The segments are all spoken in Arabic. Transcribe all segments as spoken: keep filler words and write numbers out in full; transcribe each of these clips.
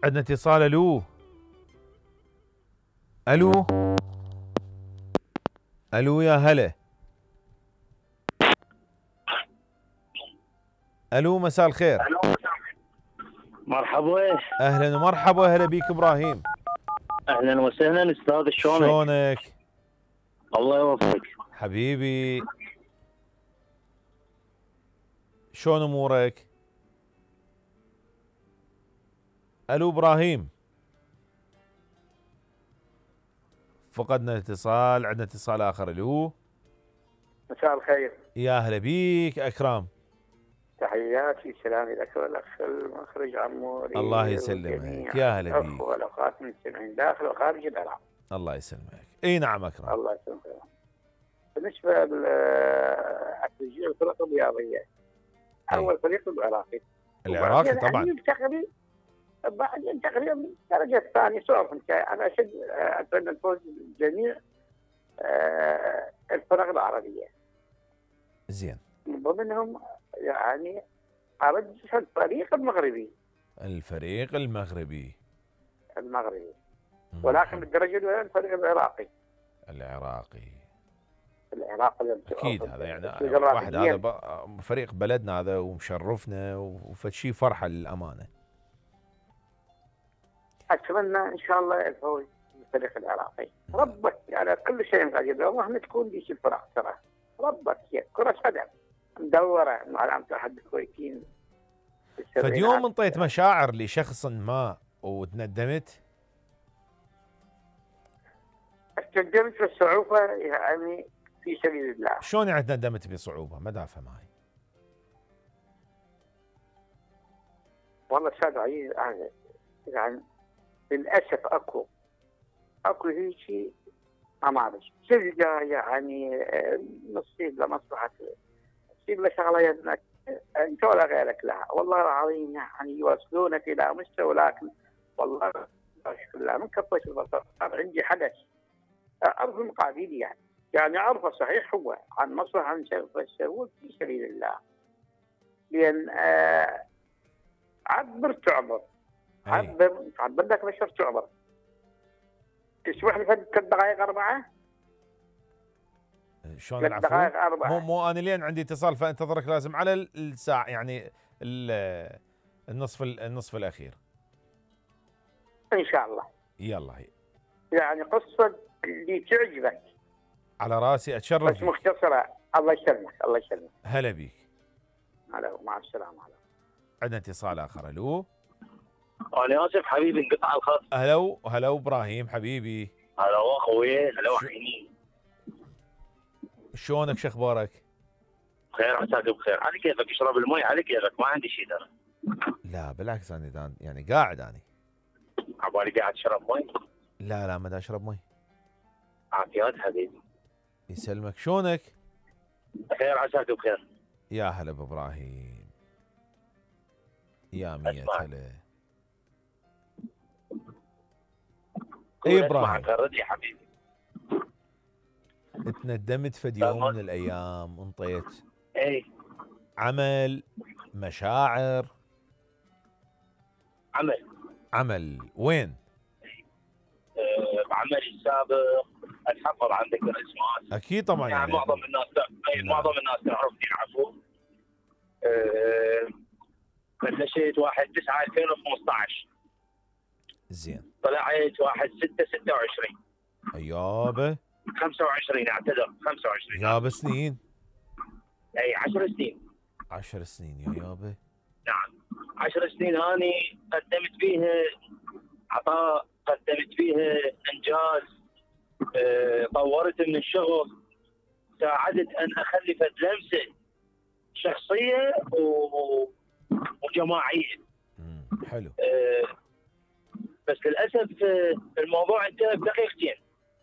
عندنا اتصال. الو الو الو يا هلا. الو مساء الخير. مرحبا. اهلا ومرحبا، هلا بيك ابراهيم. اهلا وسهلا استاذ، شلونك؟ شلونك؟ الله يوفقك حبيبي. شلون امورك؟ الو ابراهيم. فقدنا الاتصال. عندنا اتصال اخر. الو مساء الخير. يا هلا بيك اكرم. تحياتي سلامي لك والاخ المخرج عموري. الله يسلمك يا هلا بيك. الاخوه والاخوات المستمعين داخل وخارج العراق. الله يسلمك. اي نعم اكرم. الله يسلمك. بالنسبه للتشجيع الفرق الرياضيه، اول فريق العراقي. العراقي طبعا. تقريبا بعدين تقريبا الدرجه الثانيه سوف انا اشد اتمنى الفوز جميع الفرق العربيه. زين. من ضمنهم يعني ارجح الفريق المغربي. الفريق المغربي. المغربي. ولكن بالدرجه الاولى الفريق العراقي. العراقي. العراق اكيد هذا يعني واحد، هذا فريق بلدنا هذا ومشرفنا وفشي فرحه للامانه. اتمنى ان شاء الله الفوز بالفريق العراقي. ربك على كل شيء قادر، والله تكون ديش الفرق ترى. ربك يا كره قدم مدوره مع علامه احد الكويتيين. فد يوم انطيت مشاعر لشخص ما وتندمت؟ تندمت بالصعوبه يعني في سبيل الله. شلون يعني تندمت بصعوبه؟ ما دا افهم هاي. والله استاذ عزيز انا يعني للاسف اكو اكو هيك امارج تلقى يعني نصيب لمصلحه، تصيب له شغله يدك انت ولا غيرك لها، والله العظيم يعني يوصلونك الى مستوى، لكن والله لا من كفيت البصر صار عندي حدث اعرف المقابل يعني يعني اعرفه صحيح هو عن مصلحه عن سووا في سبيل الله. لان آه عبر تعبر عبر عبر لك بشر تعبر. تسمح لي ثلاث دقائق اربعه؟ شلون العفو؟ مو مو انا لين عندي اتصال فانتظرك لازم على الساعه يعني النصف النصف الاخير ان شاء الله. يلا هي يعني قصه اللي تعجبك على راسي، اتشرف بس مختصره. الله يسلمك الله يسلمك. هلا بيك. هلا مع السلامه. هلا. عندنا اتصال اخر. الو انا اسف حبيبي انقطع الخط. هلا هلا ابراهيم حبيبي. هلا اخوي. هلا حيني. شلونك؟ شو اخبارك؟ بخير عساك بخير. على كيفك اشرب المي على كيفك، ما عندي شيء ترى. لا بالعكس انا يعني قاعد انا. عبالي قاعد تشرب مي؟ لا لا ما دا اشرب مي. عافيات حبيبي. يسلمك. شلونك؟ بخير عساك بخير. يا هلا بابراهيم. يا مية هلا. اي ابراهيم. غرد يا حبيبي. تندمت فد يوم من الايام انطيت اي عمل مشاعر؟ عمل عمل وين؟ أه بعملي السابق اتحفظ عن ذكر اسماء. اكيد طبعا يعني, يعني معظم الناس نعم. معظم الناس تعرفني العفو. أه بلشت واحد تسعة ألفين وخمسة عشر. زين. طلعت واحد ستة ستة وعشرين. يابا خمسة وعشرين اعتذر خمسة وعشرين. يابا سنين. اي عشر سنين. عشر سنين يا يابا. نعم عشر سنين هاني قدمت فيها عطاء، قدمت فيها انجاز، أه طورت من الشغل، ساعدت ان اخلي فد لمسه شخصيه و... وجماعيه. امم حلو. أه بس للاسف الموضوع انتهى بدقيقتين.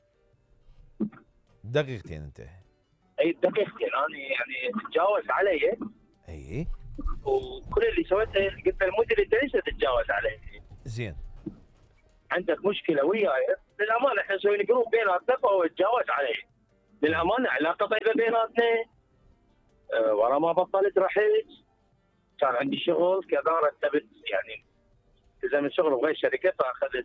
دقيقتين انتهى؟ اي دقيقتين. انا يعني تجاوز علي. اي وكل اللي سويته قلت للمدير انت ليش تتجاوز علي؟ زين. عندك مشكله وياي؟ للامانه احنا مسويين جروب بيناتنا فهو تجاوز علي. للامانه علاقه طيبه بيناتنا. أه ورا ما بطلت رحت كان عندي شغل كذا، رتبت يعني اذا من شغل وغير شركه فاخذ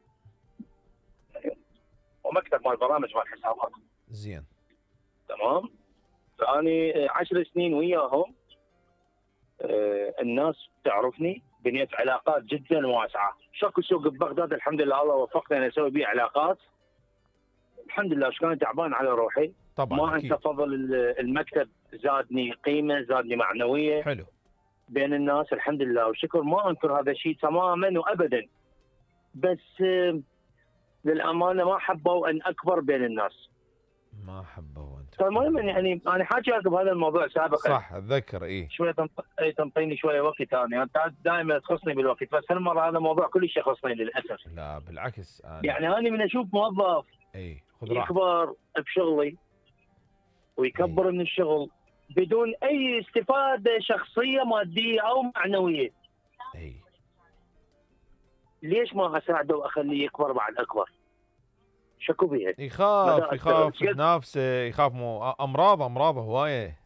ومكتب مال برامج مال حسابات. زين. تمام. فاني عشر سنين وياهم. آه الناس تعرفني، بنيت علاقات جدا واسعه. شكو سوق ببغداد الحمد لله الله وفقني ان اسوي بيه علاقات. الحمد لله ايش كان تعبان على روحي. طبعا ما أكيد. انسى فضل المكتب، زادني قيمه، زادني معنويه. حلو. بين الناس الحمد لله والشكر، ما انكر هذا الشيء تماما وابدا. بس آه للامانه ما حبوا ان اكبر بين الناس. ما حبوا انت. فالمهم يعني انا حاجاك بهذا الموضوع سابقا. صح اتذكر. ايه شويه تنطيني شويه وقت ثاني، انت دائما تخصني بالوقت، بس هالمره هذا موضوع كل شيء يخصني للاسف. لا بالعكس أنا. يعني انا من اشوف موظف اي خذ راحتك يكبر بشغلي ويكبر أي. من الشغل بدون اي استفاده شخصيه ماديه او معنويه. اي ليش ما اساعده واخليه يكبر بعد اكبر؟ شكو بيها. يخاف يخاف نفسه، يخاف مو امراض امراض هوايه.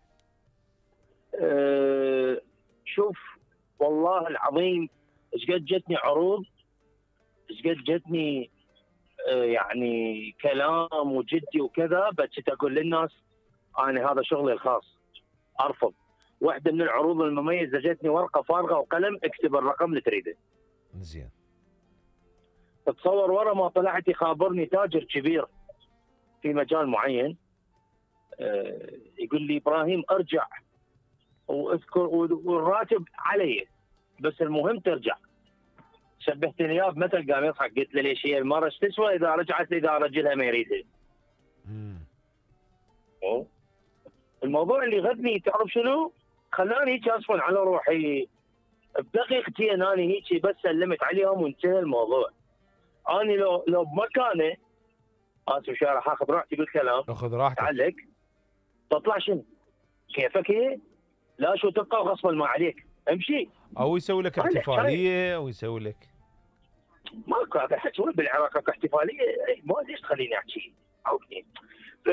أه شوف والله العظيم ايش قد جتني عروض، ايش قد جتني أه يعني كلام وجدي وكذا، بس اقول للناس انا هذا شغلي الخاص ارفض. واحده من العروض المميزه جتني ورقه فارغه وقلم اكتب الرقم اللي تريده. زين. تتصور ورا ما طلعت يخابرني تاجر كبير في مجال معين، أه يقول لي ابراهيم ارجع واذكر والراتب علي بس المهم ترجع. شبهتني اياه بمثل قام يضحك، قلت له ليش هي المره ايش تسوى اذا رجعت اذا رجلها ما يريدها. امم الموضوع اللي غدني تعرف شنو؟ خلاني هيك اصفن على روحي بدقيقتين، انا هيك بس سلمت عليهم وانتهى الموضوع. انا لو لو بمكانه اسف شو راح اخذ راحتي بالكلام. اخذ راحتك. تعلق تطلع شنو؟ كيفك هي؟ لا شو تبقى غصبا ما عليك امشي. او يسوي لك احتفاليه او يسوي لك ماكو هذا حكي بالعراق اكو احتفاليه. ما ليش تخليني احكي عودني. ف...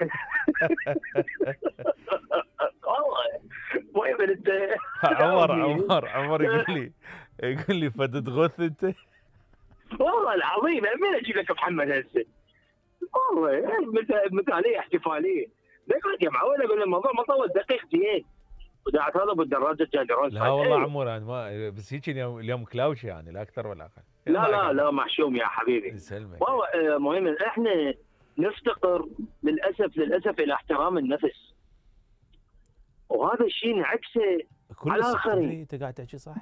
والله المهم انت عمر عمر عمر يقول لي يقول لي فتتغث انت. والله العظيم مين اجيب لك محمد هسه؟ والله مثاليه احتفاليه. يقول لك يا معود اقول الموضوع ما طول دقيقتين ودعت هذا بالدراجه جاي. لا والله عمور انا ما بس هيك اليوم اليوم كلاوش يعني لا اكثر ولا اقل. لا لا لا محشوم يا حبيبي. والله مهم احنا نفتقر للاسف للاسف الى احترام النفس، وهذا الشيء نعكسه على الاخرين. انت قاعد تحكي صح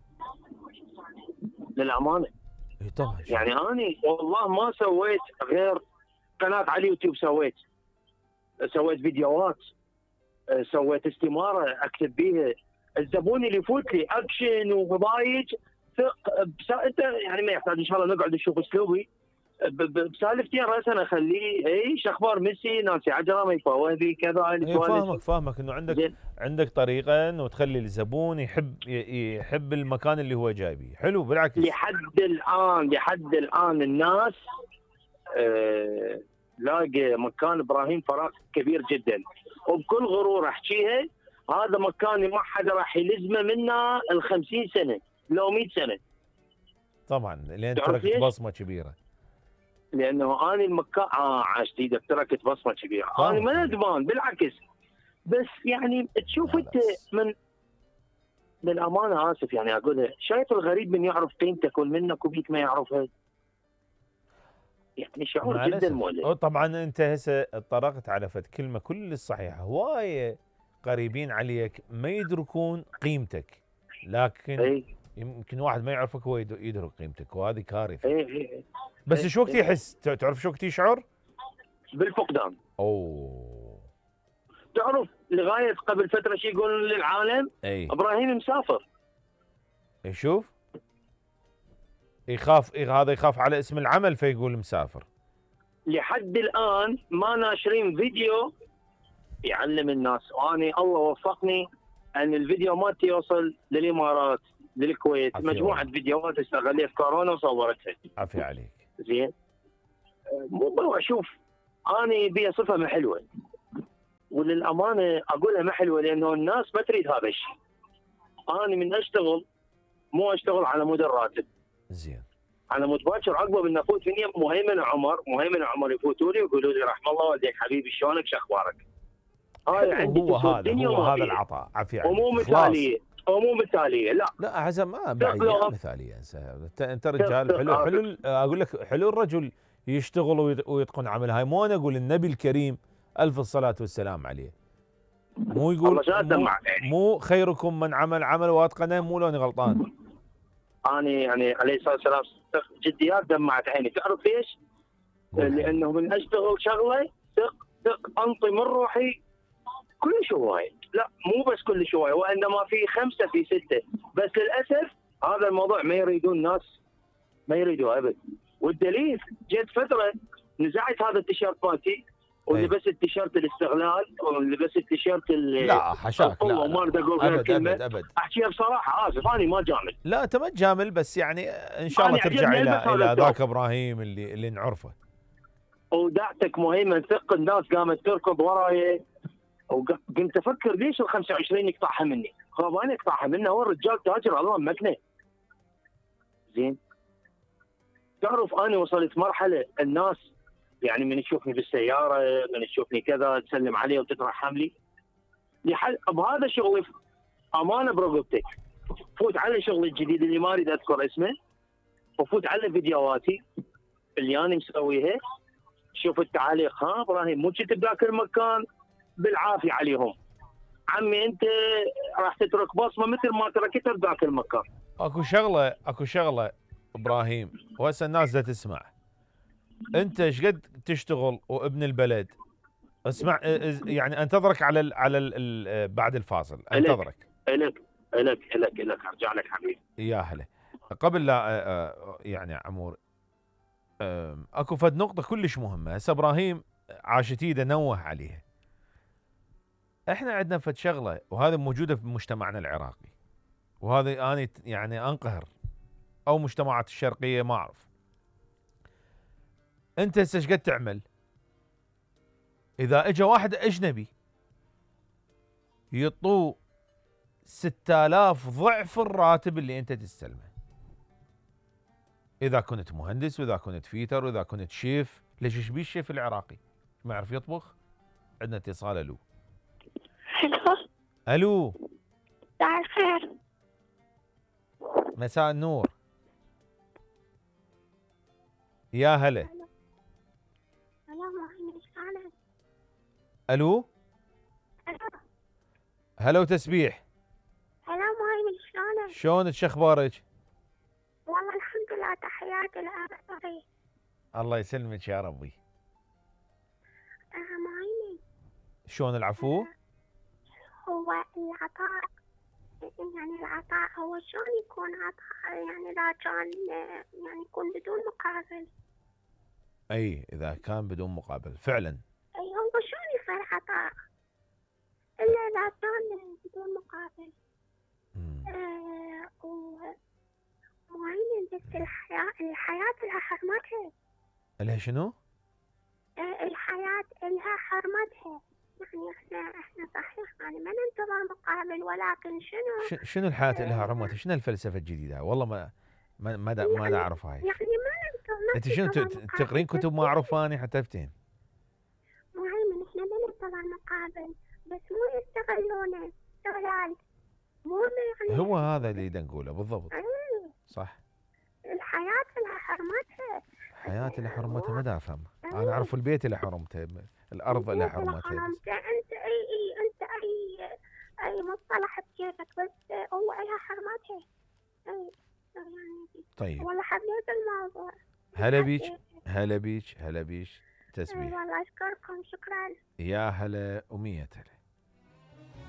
للامانه. اي طبعا. يعني انا والله ما سويت غير قناه على اليوتيوب، سويت سويت فيديوهات، سويت استماره اكتب بيها. الزبون اللي يفوت لي اكشن وضايج ثق بس... انت يعني ما يحتاج ان شاء الله نقعد نشوف اسلوبي بسالفتين راسا اخليه اي شو اخبار ميسي نانسي عجرم يفوهبي كذا. اي فاهمك فاهمك انه عندك جي. عندك طريقه انه تخلي الزبون يحب يحب المكان اللي هو جايبه. حلو بالعكس. لحد الان لحد الان الناس آه لاقي مكان ابراهيم فراغ كبير جدا، وبكل غرور احكيها هذا مكاني ما حدا راح يلزمه منا ال خمسين سنه لو مئة سنه. طبعا لان تركت بصمه كبيره. لانه انا المكان اه عاشت ايدك تركت بصمه كبيره. انا ما ندمان بالعكس، بس يعني تشوف انت من للامانه اسف يعني اقولها، شايف الغريب من يعرف قيمتك والمنك وبيك ما يعرفها. يعني شعور جدا مؤلم. طبعا انت هسه طرقت على فد كلمه كل الصحيحه. هوايه قريبين عليك ما يدركون قيمتك، لكن أي. يمكن واحد ما يعرفك هو يدرك قيمتك، وهذه كارثه. اي اي بس شو وقت يحس؟ تعرف شو وقت يشعر؟ بالفقدان. اوه تعرف لغايه قبل فتره شي يقولون للعالم اي ابراهيم مسافر. يشوف يخاف هذا يخاف على اسم العمل فيقول مسافر. لحد الان ما ناشرين فيديو يعلم الناس، واني الله وفقني ان الفيديو مالتي يوصل للامارات للكويت. مجموعه فيديوهات استغليها في كورونا وصورتها. عافية عليك. زين. مو اشوف اني بي صفه ما حلوه، وللامانه اقولها ما حلوه لانه الناس ما تريد هذا الشيء. انا من اشتغل مو اشتغل على مود الراتب، زين. انا متباشر عقبه من افوت فيني مهيمن وعمر، مهيمن وعمر يفوتوا لي ويقولوا لي رحم الله والديك حبيبي شلونك شو اخبارك؟ هاي عندي هو تسوى هذا الدنيا هو وما هذا فيها. العطاء عافية ومو عليك خلاص. مثاليه ومو مثاليه لا لا حسن ما بعيد ثق يا لو- مثالية انسى. انت انت رجال ثق حلو عافيك. حلو ال- اقول لك حلو الرجل يشتغل ويت- ويتقن عمل. هاي مو انا اقول النبي الكريم الف الصلاة والسلام عليه مو يقول الله شهادة مو, معك يعني. مو خيركم من عمل عمل واتقنه، مو لوني غلطان. انا يعني عليه الصلاه والسلام جديات دمعت عيني، تعرف ليش؟ لانه من اشتغل شغله ثق ثق انطي من روحي كلش هواي، لا مو بس كلش هواي، وانما في خمسه في سته، بس للاسف هذا الموضوع ما يريدون الناس، ما يريدوه ابد. والدليل جت فتره نزعت هذا التيشيرت مالتي ولبست التيشيرت الاستغلال ولبست التيشيرت لا حشاك، لا, لا وما اريد اقول غير ابد كلمه. ابد ابد. احكيها بصراحه، اسف انا ما جامل. لا انت ما تجامل، بس يعني ان شاء الله أنا ترجع عجبني الى ألبس هذا الى الثوب. ذاك ابراهيم اللي اللي نعرفه. ودعتك مهيمن ثق، الناس قامت تركض وراي وقمت افكر ليش ال خمسة وعشرين يقطعها مني؟ خاباني يقطعها منه، هو الرجال تاجر الله مكنه. زين تعرف انا وصلت مرحله الناس يعني من تشوفني بالسياره، من تشوفني كذا تسلم علي وتترحم لي. لحل بهذا شغلي امانه برقبتك، فوت على شغلي الجديد اللي ما اريد اذكر اسمه، وفوت على فيديوهاتي اللي انا مسويها، شوف التعاليق. ها ابراهيم مو كنت بذاك المكان بالعافيه عليهم، عمي انت راح تترك بصمه مثل ما تركتها بذاك المكان. اكو شغله اكو شغله ابراهيم، وهسه الناس دا تسمع. انت ايش قد تشتغل وابن البلد، اسمع يعني انتظرك على ال على ال بعد الفاصل انتظرك. الك الك الك الك ارجع لك حبيبي. يا هلا. قبل لا يعني عمور، اكو فد نقطه كلش مهمه هسه ابراهيم عاشت ايده نوه عليها. احنا عندنا فد شغله وهذه موجوده في مجتمعنا العراقي، وهذه انا يعني انقهر، او مجتمعات الشرقيه ما اعرف. انت هسه ايش قد تعمل؟ اذا اجى واحد اجنبي يعطوه ستة آلاف ضعف الراتب اللي انت تستلمه. اذا كنت مهندس واذا كنت فيتر واذا كنت شيف. ليش ايش بيه الشيف العراقي؟ ما يعرف يطبخ؟ عندنا اتصال. الو الو الو مساء الخير. مساء النور. يا هلا. الو مهيمن شلونك؟ الو الو هلا وتسبيح. الو مهيمن شلونك؟ شلونك شو اخبارك؟ والله الحمد لله، تحياتي لأبصري. الله يسلمك يا ربي. آه مهيمن، شلون العفو؟ هو العطاء يعني العطاء هو شلون يكون عطاء يعني اذا كان يعني يكون بدون مقابل؟ اي اذا كان بدون مقابل فعلا. اي هو شلون يصير عطاء الا اذا كان بدون مقابل؟ آه ومهيمن بس الحياة الحياة لها حرمتها. لها شنو؟ آه الحياة لها حرمتها، يعني احنا احنا صحيح يعني ما ننتظر مقابل، ولكن شنو شنو الحياة لها حرمتها؟ شنو الفلسفة الجديدة؟ والله ما ما ما دا ما دا اعرف هاي. يعني ما ننتظر. انت شنو تقرين كتب ما اعرف اني حتى افتين؟ مهيمن احنا ما ننتظر مقابل، بس مو يستغلونه استغلال، مو يعني هو هذا اللي دا نقوله بالضبط. ايه صح. الحياة لها حرمتها. حياة لها حرمتها ما دا افهم. انا اعرف البيت له حرمته، الارض لها حرمتها. حرمتها انت اي اي انت اي اي مصطلح بكيفك، بس هو لها حرمتها. اي يعني طيب والله حبيت الموضوع. هلا بيك هلا بيك هلا بيك تسبيح. والله اشكركم، شكرا. يا هلا ومية هلا.